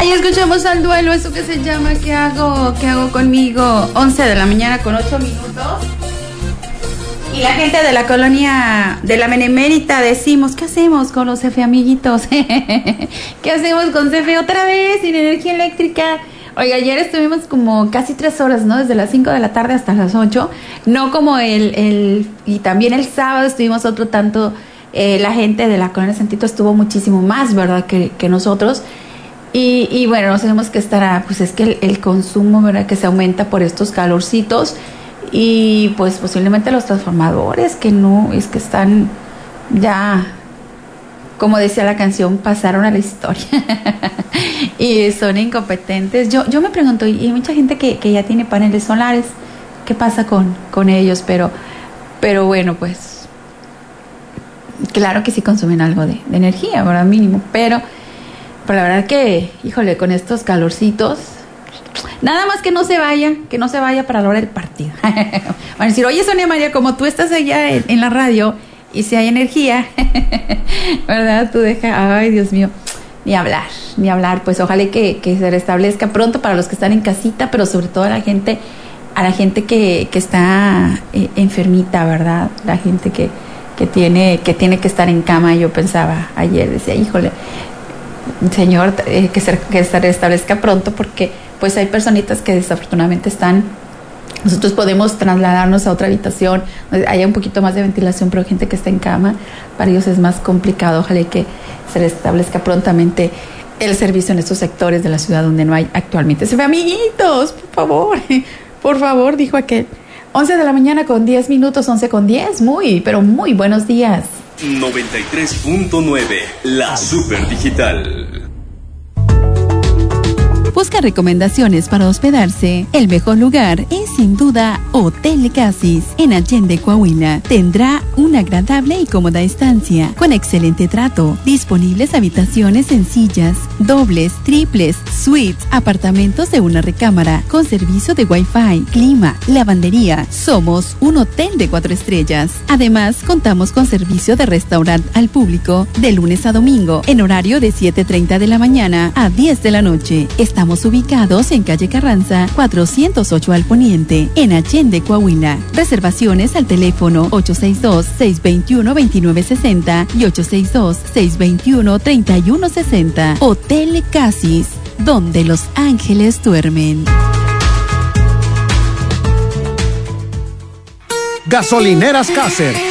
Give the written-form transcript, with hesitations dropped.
Y escuchamos al duelo, eso que se llama ¿Qué hago? ¿Qué hago conmigo? 11 de la mañana con 8 minutos. Y la gente de la colonia de la Benemérita decimos, ¿qué hacemos con los CFE, amiguitos? ¿Qué hacemos con CFE otra vez sin energía eléctrica? Oiga, ayer estuvimos como casi 3 horas, ¿no? Desde las 5 de la tarde hasta las 8. No como y también el sábado estuvimos otro tanto. La gente de la colonia Santito estuvo muchísimo más, ¿verdad? Que nosotros. Y bueno, no sabemos qué estará. Pues es que el consumo, ¿verdad? Que se aumenta por estos calorcitos. Y pues posiblemente los transformadores que no, es que están ya, como decía la canción, pasaron a la historia y son incompetentes. Yo me pregunto, y hay mucha gente que ya tiene paneles solares, ¿qué pasa con ellos? Pero bueno, pues claro que sí consumen algo de energía, ¿verdad? Mínimo, pero la verdad que, híjole, con estos calorcitos, nada más que no se vaya para la hora del partido. Van a decir, oye, Sonia María, como tú estás allá en la radio y si hay energía, ¿verdad? Tú deja, ay, Dios mío, ni hablar. Pues ojalá que se restablezca pronto para los que están en casita, pero sobre todo a la gente que está enfermita, ¿verdad? La gente que tiene que estar en cama. Yo pensaba ayer, decía, híjole, Señor, que se restablezca pronto, porque pues hay personitas que desafortunadamente nosotros podemos trasladarnos a otra habitación, haya un poquito más de ventilación, pero gente que está en cama, para ellos es más complicado. Ojalá que se restablezca prontamente el servicio en estos sectores de la ciudad donde no hay actualmente. Se ve, amiguitos, por favor, dijo aquel. 11 de la mañana con 10 minutos, 11 con 10, pero muy buenos días. 93.9, la Super Digital. Busca recomendaciones para hospedarse. El mejor lugar es sin duda Hotel Casis en Allende, Coahuila. Tendrá una agradable y cómoda estancia con excelente trato. Disponibles habitaciones sencillas, dobles, triples, suites, apartamentos de una recámara con servicio de Wi-Fi, clima, lavandería. Somos un hotel de 4 estrellas. Además, contamos con servicio de restaurante al público de lunes a domingo en horario de 7:30 de la mañana a 10 de la noche. Estamos ubicados en calle Carranza, 408 al poniente, en Allende, Coahuila. Reservaciones al teléfono 862-621-2960 y 862-621-3160. Hotel Casis, donde los ángeles duermen. Gasolineras Caser,